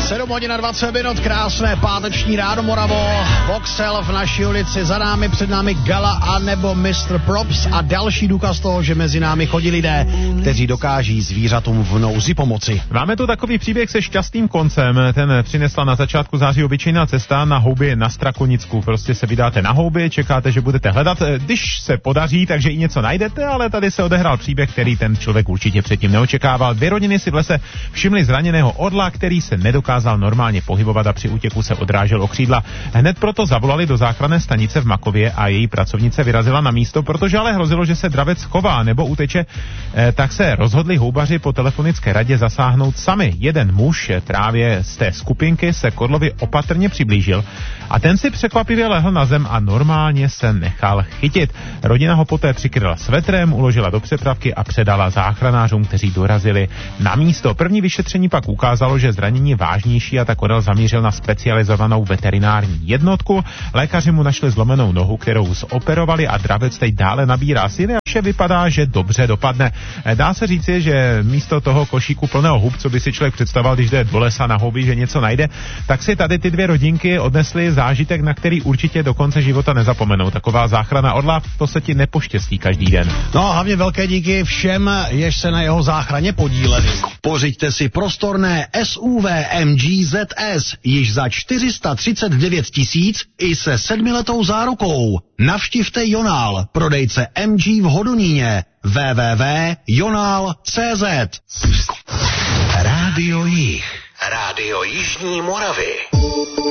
7 hodin a 20 minut, krásné páteční ráno, Moravo. Voxel v naší ulici, za námi, před námi Gala a nebo Mr. Props a další důkaz toho, že mezi námi chodí lidé, kteří dokáží zvířatům v nouzi pomoci. Máme tu takový příběh se šťastným koncem. Ten přinesla na začátku září obyčejná cesta na houby na Strakonicku. Prostě se vydáte na houby, čekáte, že budete hledat, když se podaří, takže i něco najdete, ale tady se odehrál příběh, který ten člověk určitě předtím neočekával. 2 rodiny si v lese všimli zraněného orla, který se nedokázal normálně pohybovat a při útěku se odrážel o křídla. Hned proto zavolali do záchranné stanice v Makově a její pracovnice vyrazila na místo, protože ale hrozilo, že se dravec chová nebo uteče, tak se rozhodli houbaři po telefonické radě zasáhnout sami. Jeden muž právě z té skupinky se k orlovi opatrně přiblížil a ten si překvapivě lehl na zem a normálně se nechal chytit. Rodina ho poté přikryla svetrem, uložila do přepravky a předala záchranářům, kteří dorazili na místo. První vyšetření pak ukázalo, že zranění je vážnější a tak orel zamířil na specializovanou veterinární jednotku. Lékaři mu našli zlomenou nohu, kterou zoperovali a dravec teď dále nabírá síly a vše vypadá, že dobře dopadne. Dá se říci, že místo toho košíku plného hub, co by si člověk představoval, když jde do lesa na houby, že něco najde, tak si tady ty 2 rodinky odnesly zážitek, na který určitě do konce života nezapomenou. Taková záchrana orla, to se ti nepoštěstí každý den. No a hlavně velké díky všem, jež se na jeho záchraně podíleli. Pořiďte si prostorné SUV MG ZS již za 439 000 i se 7letou zárukou. Navštivte Jonál, prodejce MG v Hodoníně. www.jonal.cz. Rádio Jih. Rádio Jižní Moravy.